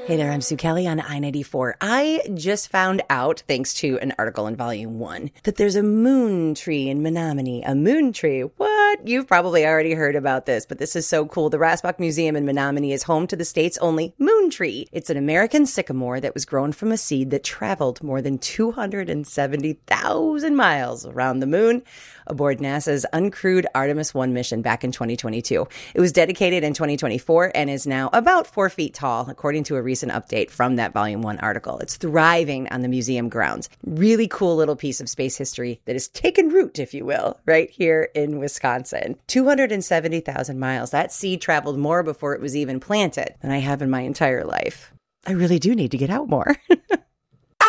Hey there, I'm Sue Kelly on I-94. I just found out, thanks to an article in Volume 1, that there's a moon tree in Menominee. A moon tree? What? You've probably already heard about this, but this is so cool. The Rasbach Museum in Menominee is home to the state's only moon tree. It's an American sycamore that was grown from a seed that traveled more than 270,000 miles around the moon aboard NASA's uncrewed Artemis 1 mission back in 2022. It was dedicated in 2024 and is now about 4 feet tall, according to a recent update from that Volume 1 article. It's thriving on the museum grounds. Really cool little piece of space history that has taken root, if you will, right here in Wisconsin. 270,000 miles. That seed traveled more before it was even planted than I have in my entire life. I really do need to get out more.